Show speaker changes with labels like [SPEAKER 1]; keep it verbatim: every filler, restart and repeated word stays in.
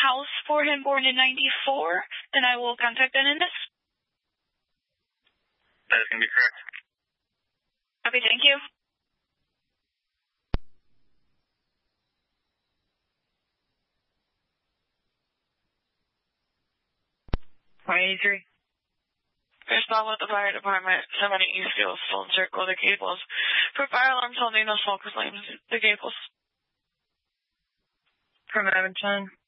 [SPEAKER 1] house for him born in ninety-four, then I will contact Ben in this.
[SPEAKER 2] That is going to be correct.
[SPEAKER 1] Okay, thank you.
[SPEAKER 3] one eighty-three.
[SPEAKER 4] Respond with the fire department. seventy East Field, still encircle the cables. For fire alarms holding no smoke flames, the cables.
[SPEAKER 3] From Evanston.